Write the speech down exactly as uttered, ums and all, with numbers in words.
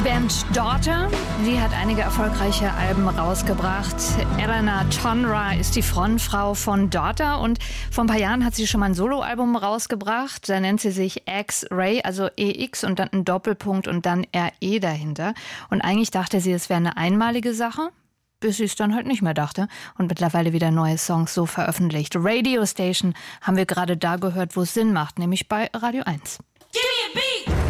Die Band Daughter, die hat einige erfolgreiche Alben rausgebracht. Elena Tonra ist die Frontfrau von Daughter und vor ein paar Jahren hat sie schon mal ein Soloalbum rausgebracht. Da nennt sie sich X-Ray, also E X und dann ein Doppelpunkt und dann R E dahinter. Und eigentlich dachte sie, es wäre eine einmalige Sache, bis sie es dann halt nicht mehr dachte und mittlerweile wieder neue Songs so veröffentlicht. Radio Station haben wir gerade da gehört, wo es Sinn macht, nämlich bei Radio eins. Give me a beat!